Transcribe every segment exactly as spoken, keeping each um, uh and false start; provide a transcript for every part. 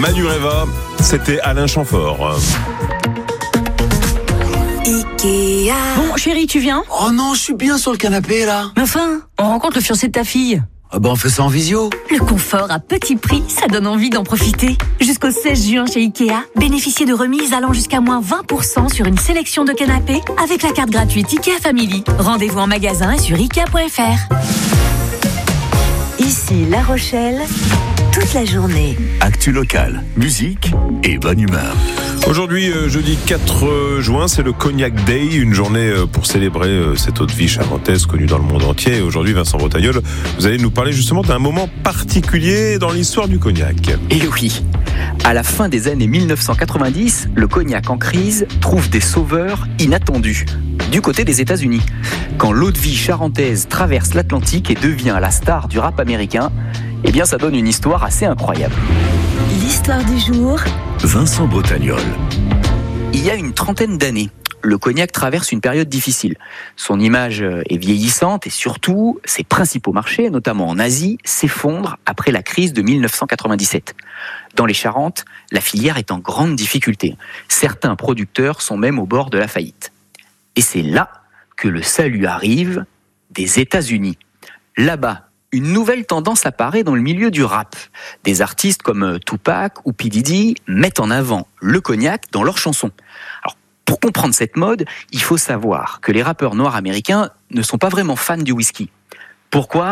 Manureva, c'était Alain Chamfort. Ikea. Bon, chérie, tu viens ? Oh non, je suis bien sur le canapé là. Mais enfin, on rencontre le fiancé de ta fille. Ah bah on fait ça en visio. Le confort à petit prix, ça donne envie d'en profiter. Jusqu'au seize juin chez Ikea, bénéficiez de remises allant jusqu'à moins vingt pour cent sur une sélection de canapés avec la carte gratuite Ikea Family. Rendez-vous en magasin et sur ikea point f r. Ici La Rochelle, toute la journée. Actu locale, musique et bonne humeur. Aujourd'hui, euh, jeudi quatre juin, c'est le Cognac Day, une journée euh, pour célébrer euh, cette eau de vie charentaise connue dans le monde entier. Et aujourd'hui, Vincent Bretagnol, vous allez nous parler justement d'un moment particulier dans l'histoire du cognac. Et oui, à la fin des années dix-neuf cent quatre-vingt-dix, le cognac en crise trouve des sauveurs inattendus du côté des États-Unis. Quand l'eau de vie charentaise traverse l'Atlantique et devient la star du rap américain, eh bien ça donne une histoire assez incroyable. L'histoire du jour. Vincent Bretagnol. Il y a une trentaine d'années, le cognac traverse une période difficile. Son image est vieillissante et surtout, ses principaux marchés, notamment en Asie, s'effondrent après la crise de dix-neuf cent quatre-vingt-dix-sept. Dans les Charentes, la filière est en grande difficulté. Certains producteurs sont même au bord de la faillite. Et c'est là que le salut arrive des États-Unis. Là-bas, une nouvelle tendance apparaît dans le milieu du rap. Des artistes comme Tupac ou P. Diddy mettent en avant le cognac dans leurs chansons. Alors, pour comprendre cette mode, il faut savoir que les rappeurs noirs américains ne sont pas vraiment fans du whisky. Pourquoi ?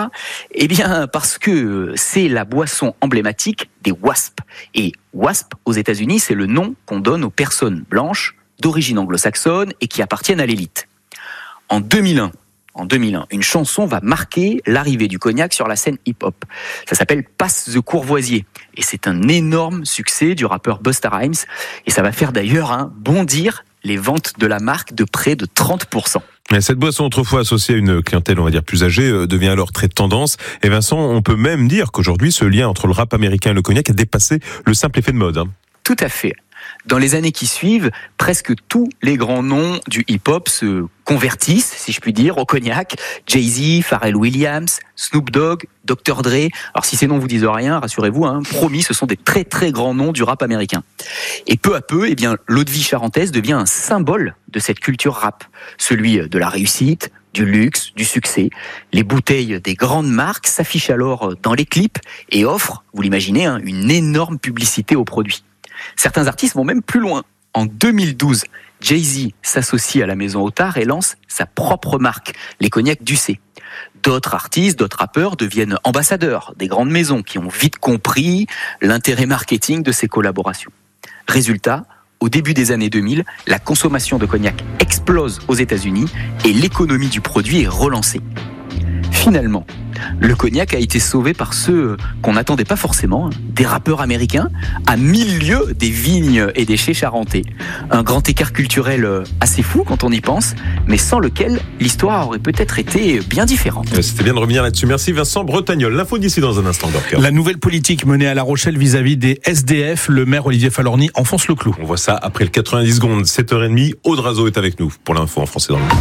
Eh bien, parce que c'est la boisson emblématique des W A S P. Et W A S P, aux États-Unis, c'est le nom qu'on donne aux personnes blanches d'origine anglo-saxonne et qui appartiennent à l'élite. En deux mille un, En deux mille un, une chanson va marquer l'arrivée du cognac sur la scène hip-hop. Ça s'appelle Passe the Courvoisier. Et c'est un énorme succès du rappeur Busta Rhymes. Et ça va faire d'ailleurs hein, bondir les ventes de la marque de près de trente pour cent. Cette boisson autrefois associée à une clientèle, on va dire, plus âgée, devient alors très tendance. Et Vincent, on peut même dire qu'aujourd'hui, ce lien entre le rap américain et le cognac a dépassé le simple effet de mode. Hein. Tout à fait. Dans les années qui suivent, presque tous les grands noms du hip-hop se convertissent, si je puis dire, au cognac. Jay-Z, Pharrell Williams, Snoop Dogg, docteur Dre. Alors si ces noms vous disent rien, rassurez-vous, hein, promis, ce sont des très très grands noms du rap américain. Et peu à peu, eh bien, l'eau de vie charentaise devient un symbole de cette culture rap. Celui de la réussite, du luxe, du succès. Les bouteilles des grandes marques s'affichent alors dans les clips et offrent, vous l'imaginez, hein, une énorme publicité aux produits. Certains artistes vont même plus loin. En deux mille douze, Jay-Z s'associe à la maison Otard et lance sa propre marque, les cognacs Ducé. D'autres artistes, d'autres rappeurs deviennent ambassadeurs des grandes maisons qui ont vite compris l'intérêt marketing de ces collaborations. Résultat, au début des années deux mille, la consommation de cognac explose aux États-Unis et l'économie du produit est relancée. Finalement, le cognac a été sauvé par ceux qu'on n'attendait pas forcément, des rappeurs américains, à mille lieues des vignes et des chais charentais. Un grand écart culturel assez fou quand on y pense, mais sans lequel l'histoire aurait peut-être été bien différente. C'était bien de revenir là-dessus. Merci Vincent Bretagnol. L'info d'ici dans un instant. Dorker. La nouvelle politique menée à La Rochelle vis-à-vis des S D F, le maire Olivier Falorni enfonce le clou. On voit ça après le quatre-vingt-dix secondes, sept heures trente. Aude Razo est avec nous pour l'info en français dans le monde.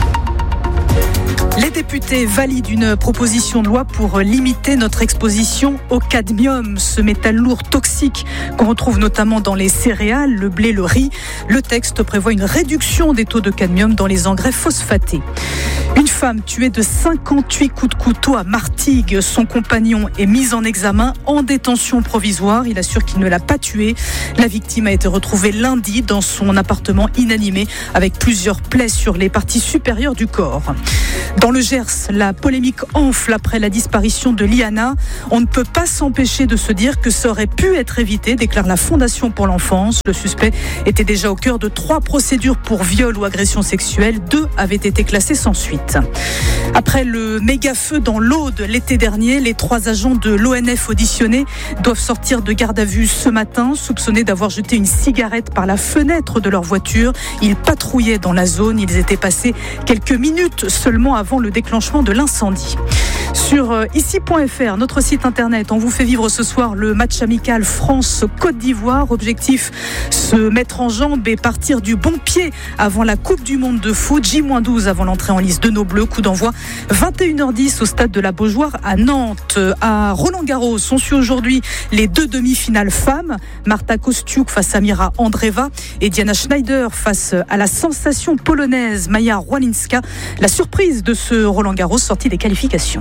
Les députés valident une proposition de loi pour limiter notre exposition au cadmium, ce métal lourd toxique qu'on retrouve notamment dans les céréales, le blé, le riz. Le texte prévoit une réduction des taux de cadmium dans les engrais phosphatés. Une femme tuée de cinquante-huit coups de couteau à Martigues. Son compagnon est mis en examen en détention provisoire. Il assure qu'il ne l'a pas tuée. La victime a été retrouvée lundi dans son appartement inanimé avec plusieurs plaies sur les parties supérieures du corps. Dans le Gers, la polémique enfle après la disparition de Liana. On ne peut pas s'empêcher de se dire que ça aurait pu être évité, déclare la Fondation pour l'enfance. Le suspect était déjà au cœur de trois procédures pour viol ou agression sexuelle. Deux avaient été classées sans suite. Après le méga feu dans l'Aude l'été dernier, les trois agents de l'O N F auditionnés doivent sortir de garde à vue ce matin, soupçonnés d'avoir jeté une cigarette par la fenêtre de leur voiture. Ils patrouillaient dans la zone. Ils étaient passés quelques minutes seulement avant le déclenchement de l'incendie. Sur ici point f r, notre site internet, on vous fait vivre ce soir le match amical France-Côte d'Ivoire. Objectif, se mettre en jambe et partir du bon pied avant la Coupe du Monde de foot. J douze avant l'entrée en lice de nos Bleus. Coup d'envoi vingt et une heures dix au stade de la Beaujoire à Nantes. À Roland-Garros, on suit aujourd'hui les deux demi-finales femmes. Marta Kostiuk face à Mira Andreeva et Diana Schneider face à la sensation polonaise Maja Walinska. La surprise de ce Roland-Garros sorti des qualifications.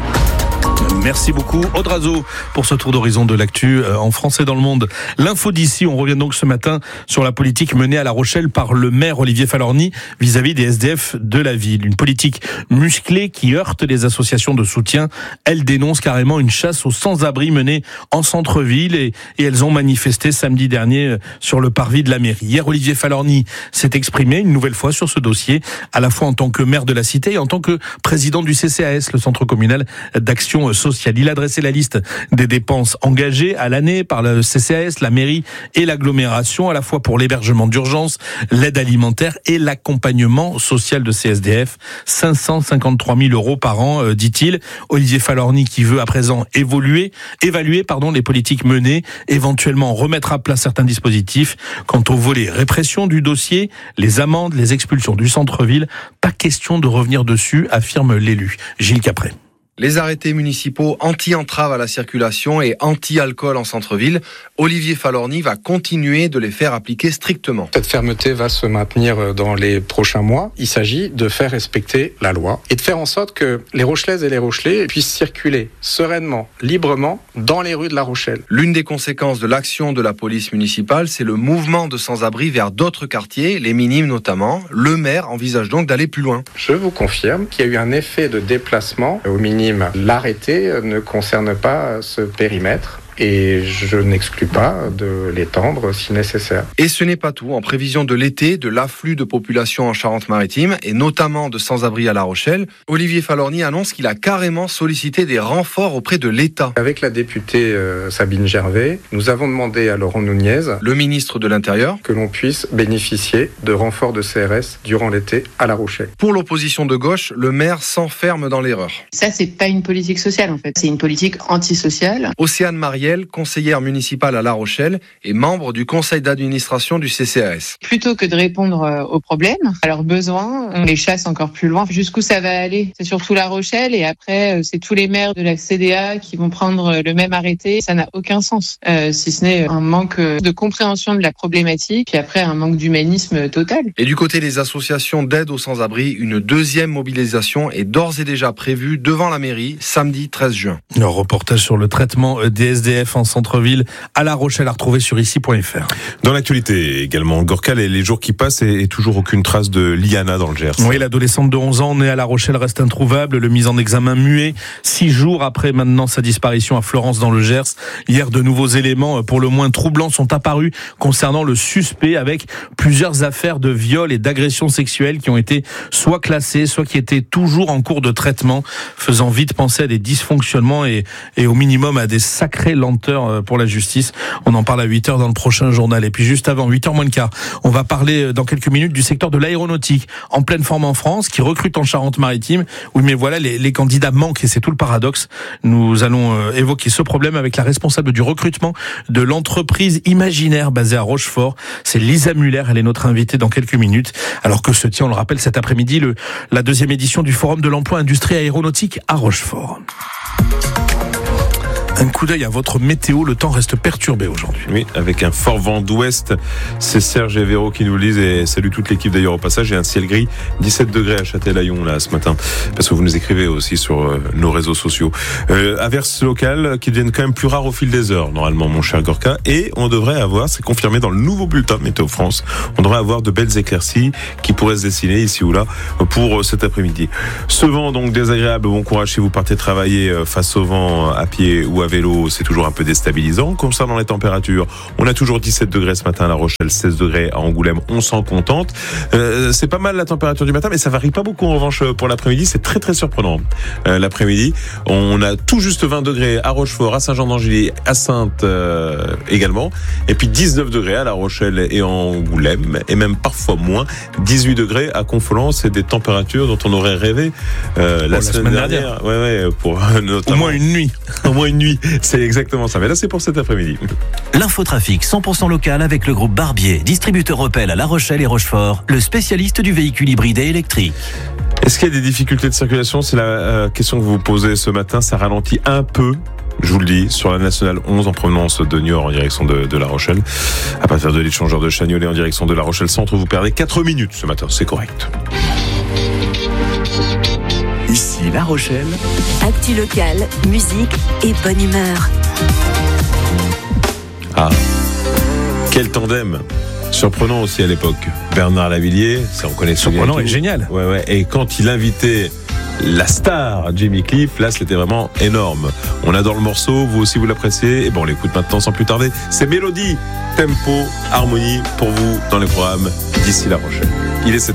Merci beaucoup Audrazo pour ce tour d'horizon de l'actu en France et dans le monde. L'info d'ici, on revient donc ce matin sur la politique menée à La Rochelle par le maire Olivier Falorni vis-à-vis des S D F de la ville. Une politique musclée qui heurte les associations de soutien. Elle dénonce carrément une chasse aux sans-abri menée en centre-ville et, et elles ont manifesté samedi dernier sur le parvis de la mairie. Hier, Olivier Falorni s'est exprimé une nouvelle fois sur ce dossier, à la fois en tant que maire de la cité et en tant que président du C C A S, le Centre communal d'action sociale. Il a dressé la liste des dépenses engagées à l'année par le C C A S, la mairie et l'agglomération, à la fois pour l'hébergement d'urgence, l'aide alimentaire et l'accompagnement social de ces S D F. cinq cent cinquante-trois mille euros par an, euh, dit-il. Olivier Falorni qui veut à présent évoluer, évaluer pardon, les politiques menées, éventuellement remettre à plat certains dispositifs. Quant au volet répression du dossier, les amendes, les expulsions du centre-ville, pas question de revenir dessus, affirme l'élu. Gilles Capré. Les arrêtés municipaux anti-entrave à la circulation et anti-alcool en centre-ville, Olivier Falorni va continuer de les faire appliquer strictement. Cette fermeté va se maintenir dans les prochains mois. Il s'agit de faire respecter la loi et de faire en sorte que les Rochelaises et les Rochelais puissent circuler sereinement, librement dans les rues de La Rochelle. L'une des conséquences de l'action de la police municipale, c'est le mouvement de sans-abri vers d'autres quartiers, les minimes notamment. Le maire envisage donc d'aller plus loin. Je vous confirme qu'il y a eu un effet de déplacement aux minimes. L'arrêté ne concerne pas ce périmètre. Et je n'exclus pas de l'étendre si nécessaire. Et ce n'est pas tout. En prévision de l'été, de l'afflux de population en Charente-Maritime, et notamment de sans-abri à La Rochelle, Olivier Falorni annonce qu'il a carrément sollicité des renforts auprès de l'État. Avec la députée euh, Sabine Gervais, nous avons demandé à Laurent Nunez, le ministre de l'Intérieur, que l'on puisse bénéficier de renforts de C R S durant l'été à La Rochelle. Pour l'opposition de gauche, le maire s'enferme dans l'erreur. Ça, c'est pas une politique sociale en fait, c'est une politique antisociale. Océane Marielle, conseillère municipale à La Rochelle et membre du conseil d'administration du C C A S. Plutôt que de répondre aux problèmes, à leurs besoins, on les chasse encore plus loin. Jusqu'où ça va aller ? C'est surtout La Rochelle et après, c'est tous les maires de la C D A qui vont prendre le même arrêté. Ça n'a aucun sens, euh, si ce n'est un manque de compréhension de la problématique et après un manque d'humanisme total. Et du côté des associations d'aide aux sans-abri, une deuxième mobilisation est d'ores et déjà prévue devant la mairie samedi treize juin. Un reportage sur le traitement des S D F en centre-ville à La Rochelle à retrouver sur ici point f r. Dans l'actualité également, Gorka, les, les jours qui passent et, et toujours aucune trace de Liana dans le Gers. Oui, l'adolescente de onze ans née à La Rochelle reste introuvable. Le mise en examen muet, six jours après maintenant sa disparition à Florence dans le Gers. Hier, de nouveaux éléments pour le moins troublants sont apparus concernant le suspect avec plusieurs affaires de viol et d'agression sexuelle qui ont été soit classées, soit qui étaient toujours en cours de traitement, faisant vite penser à des dysfonctionnements et, et au minimum à des sacrées lenteurs pour la justice. On en parle à huit heures dans le prochain journal. Et puis juste avant, huit heures moins le quart, on va parler dans quelques minutes du secteur de l'aéronautique, en pleine forme en France, qui recrute en Charente-Maritime. Oui, mais voilà, les, les candidats manquent et c'est tout le paradoxe. Nous allons euh, évoquer ce problème avec la responsable du recrutement de l'entreprise Imaginaire basée à Rochefort. C'est Lisa Muller, elle est notre invitée dans quelques minutes. Alors que se tient, on le rappelle, cet après-midi, le, la deuxième édition du Forum de l'emploi industrie aéronautique à Rochefort. Un coup d'œil à votre météo, le temps reste perturbé aujourd'hui. Oui, avec un fort vent d'ouest. C'est Serge et Véro qui nous le disent et salut toute l'équipe d'ailleurs au passage. Et un ciel gris, dix-sept degrés à Châtelaillon là ce matin, parce que vous nous écrivez aussi sur euh, nos réseaux sociaux. Euh, averses locales qui deviennent quand même plus rares au fil des heures normalement, mon cher Gorka. Et on devrait avoir, c'est confirmé dans le nouveau bulletin Météo France, on devrait avoir de belles éclaircies qui pourraient se dessiner ici ou là pour cet après-midi. Ce vent donc désagréable, bon courage si vous partez travailler face au vent à pied ou à à vélo, c'est toujours un peu déstabilisant. Concernant les températures, on a toujours dix-sept degrés ce matin à La Rochelle, seize degrés à Angoulême, on s'en contente. Euh, c'est pas mal la température du matin, mais ça varie pas beaucoup en revanche pour l'après-midi. C'est très très surprenant. Euh, l'après-midi, on a tout juste vingt degrés à Rochefort, à Saint-Jean-d'Angély, à Saintes euh, également. Et puis dix-neuf degrés à La Rochelle et en Angoulême, et même parfois moins, dix-huit degrés à Confolens. C'est des températures dont on aurait rêvé euh, la, oh, la semaine, semaine dernière. dernière. Ouais, ouais, pour notamment. Au moins une nuit. Au moins une nuit. C'est exactement ça. Mais là, c'est pour cet après-midi. L'infotrafic cent pour cent local avec le groupe Barbier, distributeur Opel à La Rochelle et Rochefort, le spécialiste du véhicule hybride et électrique. Est-ce qu'il y a des difficultés de circulation? C'est la euh, question que vous vous posez ce matin. Ça ralentit un peu, je vous le dis, sur la nationale onze en provenance de Niort en direction de, de La Rochelle. À partir de l'échangeur de Chagnolet en direction de La Rochelle Centre, vous perdez quatre minutes ce matin. C'est correct. Ici La Rochelle. Actu locale, musique et bonne humeur. Ah, quel tandem! Surprenant aussi à l'époque. Bernard Lavilliers, ça on connaît surprenant et génial. Ouais, ouais. Et quand il invitait la star Jimmy Cliff, là c'était vraiment énorme. On adore le morceau, vous aussi vous l'appréciez. Et bon, on l'écoute maintenant sans plus tarder. C'est mélodie, tempo, harmonie pour vous dans les programmes d'ici La Rochelle. Il est sept heures.